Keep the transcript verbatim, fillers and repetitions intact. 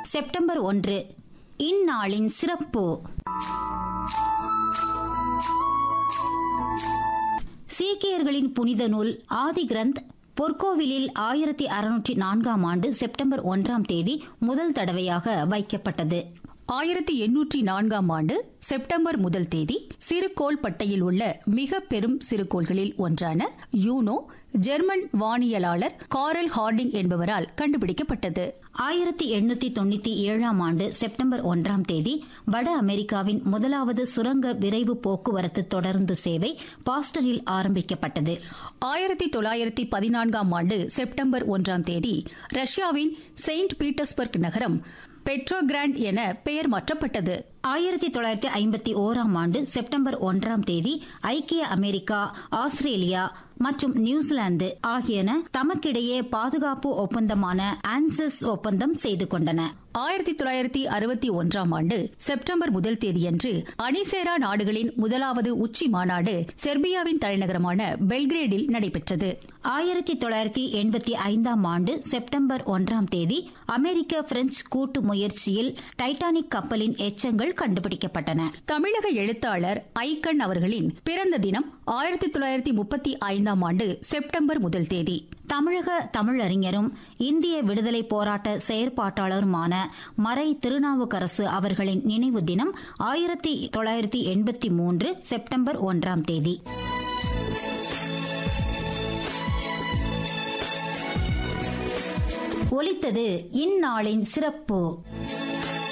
September ஒன்று இந்நாளின் சிறப்பு. சீக்கியர்களின் புனித நூல் ஆதி கிரந்த் பொற்கோவிலில் ஆயிரத்தி அறுநூற்றி நான்காம் ஆண்டு செப்டம்பர் ஒன்றாம் தேதி முதல் தடவையாக வைக்கப்பட்டது. ஆயிரத்தி எண்ணூற்றி நான்காம் ஆண்டு செப்டம்பர் முதல் தேதி சிறுகோள் பட்டையில் உள்ள மிக பெரும் சிறுகோள்களில் ஒன்றான யூனோ ஜெர்மன் வானியலாளர் காரல் ஹார்டிங் என்பவரால் கண்டுபிடிக்கப்பட்டது. ஆயிரத்தி எண்ணூத்தி தொண்ணூத்தி ஏழாம் ஆண்டு செப்டம்பர் ஒன்றாம் தேதி வட அமெரிக்காவின் முதலாவது சுரங்க விரைவு போக்குவரத்து தொடருந்து சேவை பாஸ்டரில் ஆரம்பிக்கப்பட்டது. ஆயிரத்தி தொள்ளாயிரத்தி பதினான்காம் ஆண்டு செப்டம்பர் ஒன்றாம் தேதி ரஷ்யாவின் செயின்ட் பீட்டர்ஸ்பர்க் நகரம் பெட்ரோகிராண்ட் என பெயர் மாற்றப்பட்டது. ஆயிரத்தி தொள்ளாயிரத்தி ஐம்பத்தி ஓராம் ஆண்டு செப்டம்பர் ஒன்றாம் தேதி ஐக்கிய அமெரிக்கா, ஆஸ்திரேலியா மற்றும் நியூசிலாந்து ஆகியன தமக்கிடையே பாதுகாப்பு ஒப்பந்தமான ஆன்சஸ் ஒப்பந்தம் செய்து கொண்டன. ஆயிரத்தி தொள்ளாயிரத்தி அறுபத்தி ஒன்றாம் ஆண்டு செப்டம்பர் முதல் தேதியன்று அணிசேரா நாடுகளின் முதலாவது உச்சி மாநாடு செர்பியாவின் தலைநகரமான பெல்கிரேடில் நடைபெற்றது. ஆயிரத்தி தொள்ளாயிரத்தி எண்பத்தி ஐந்தாம் ஆண்டு செப்டம்பர் ஒன்றாம் தேதி அமெரிக்க பிரெஞ்சு கூட்டு முயற்சியில் டைட்டானிக் கப்பலின் எச்சங்கள் கண்டுபிடிக்கப்பட்டன. தமிழக எழுத்தாளர் ஐக்கன் அவர்களின் பிறந்த தினம் ஆயிரத்தி தொள்ளாயிரத்தி முப்பத்தி ஐந்தாம் ஆண்டு செப்டம்பர் முதல் தேதி. தமிழக தமிழறிஞரும் இந்திய விடுதலை போராட்ட செயற்பாட்டாளருமான மறை திருநாவுக்கரசு அவர்களின் நினைவு தினம் ஆயிரத்தி தொள்ளாயிரத்தி எண்பத்தி மூன்று செப்டம்பர் ஒன்றாம் தேதி. ஒலித்தது இந்நாளின் சிறப்பு.